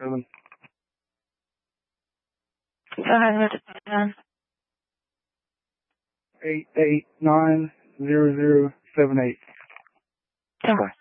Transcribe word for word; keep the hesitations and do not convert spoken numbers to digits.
seven. Go ahead with it, Dan. Eight eight nine zero zero seven eight. Bye.